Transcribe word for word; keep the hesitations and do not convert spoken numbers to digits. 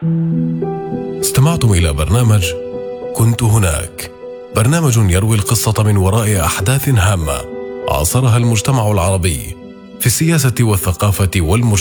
استمعتم إلى برنامج كنت هناك، برنامج يروي القصة من وراء أحداث هامة عاصرها المجتمع العربي في السياسة والثقافة والمجتمع.